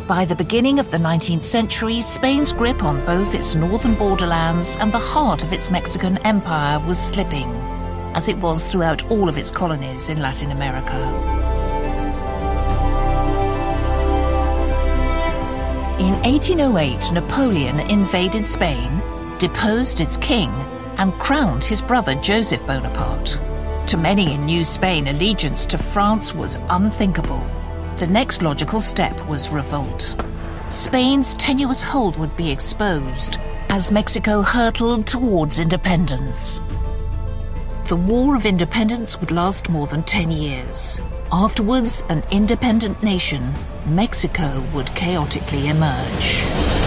By the beginning of the 19th century, Spain's grip on both its northern borderlands and the heart of its Mexican empire was slipping, as it was throughout all of its colonies in Latin America. In 1808, Napoleon invaded Spain, deposed its king, and crowned his brother Joseph Bonaparte. To many in New Spain, allegiance to France was unthinkable. The next logical step was revolt. Spain's tenuous hold would be exposed as Mexico hurtled towards independence. The War of Independence would last more than 10 years. Afterwards, an independent nation, Mexico would chaotically emerge.